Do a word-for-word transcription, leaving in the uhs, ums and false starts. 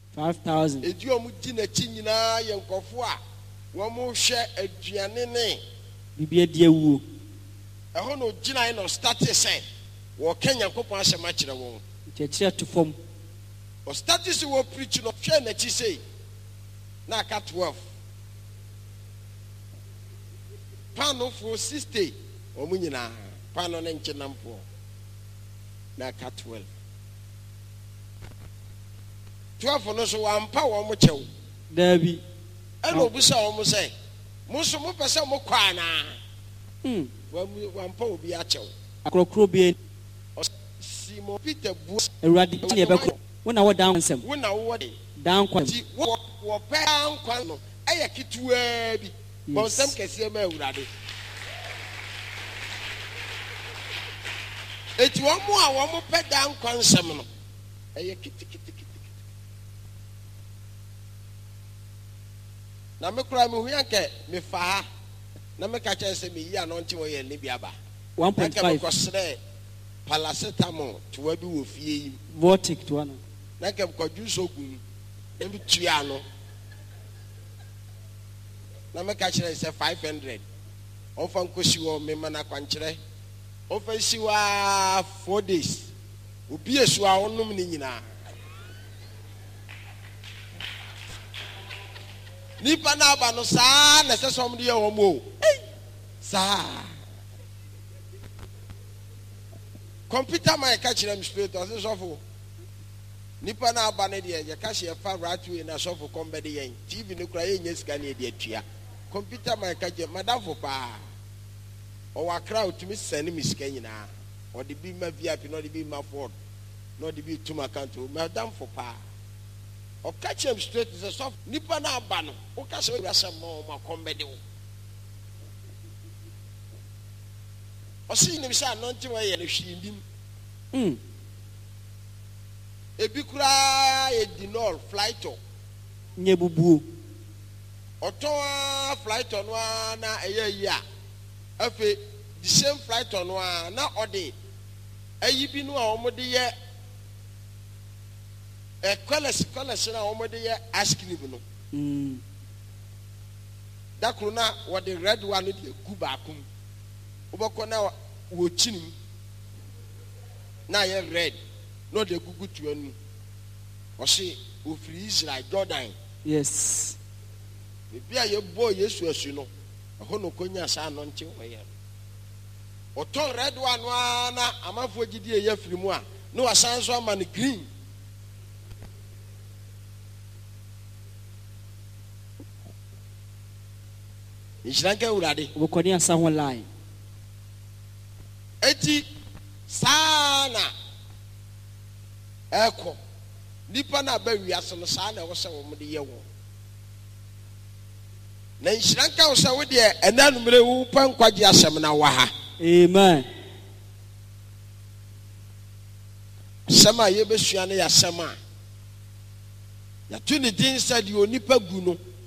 five thousand. Edi omu di na chi nyina ye nkofo a wo mo hwe aduane ne bibia die wuo. Eho no gina no start say wo Kenya kopon asema kire won. Chechia to form. O start say wo preach no hwe na chi say na aka twelve. Pano for sixty omu nyina pano ne nche nampo na aka twelve. twelve no so wampa wo mo chew. Dabi. Eno obusa wo mo say mo so mo pese mo kwa na. Hmm. Wampa obi a chew. Akrokro bi Simon Peter bu Eradi ne beko. Wona wo down nsem. Wona wo de down kwa. Ti wo wo pe ankwa no eye kituwa bi. Bonsam kese ma Ewurade. Eti wo mo a wo mo pe dan kwa nsem no eye kiti kiti kiti. Na me kura me hu yanke me fa na me ka kyen se me yi anonte wo ye ne bi aba one point five paracetamol to wa bi wo fie yi vortic to one na ke ko juice ogun na bi tua no na me ka kyen se five hundred on fa nkosi wo me mana kwankere on fa si wa four days obi esu a onum ni nyina nipa na aba no saa na se som de ye wo mo saa computer man catch them spirit as sofo nipa na aba ne de ye catch ye fa right way na sofo kombe de yen tv ne kura ye nya sika ne de atua computer man catch madam for pa o wa crowd to me send me sika nyina o de bi ma V I P no de bi ma Ford no de bi to my account madam for pa o catch him straight as soft nipa na aba no o ka se ura sam no ma kombe de o o si ni bisa no nti wa ye no hwindim mm ebi kura e dinol flight o nye bubuo oton flight no na eye yi a afi the same flight no na ode ayi bi no a omo de ye e kwalesi kwalesi na omo de ye ice cream no mm da kru na wo de red one de gu ba akum uboko na wo chinim na ye red no de gugu tu anu o se o free Israel Jordan yes bia ye boy Yesu asu no ho no konya sa no nche wo ye o to red one na amafo gidi ye free mu a no wasan so ama ne green Isranka Ewurade obokoni asa ho line eti sana eko nipa na ba wiase no sana wo se wo mo de ye wo na Isranka wo se wo de enanumre wo pa nkwaje asem na wa ha amen sama ye besua na ya sama ya tuni din sa di onipa gu no